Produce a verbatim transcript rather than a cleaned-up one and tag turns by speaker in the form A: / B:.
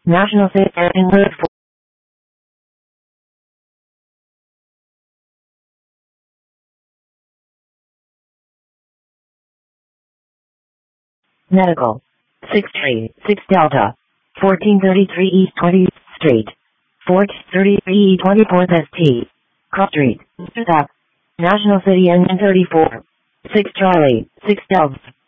A: National City in Route four. Medical. six three six Delta. fourteen thirty-three East twentieth Street. Fort thirty-three E twenty-fourth S T. Cross Street. Stop. National City N thirty-four. six Charlie. six Delta.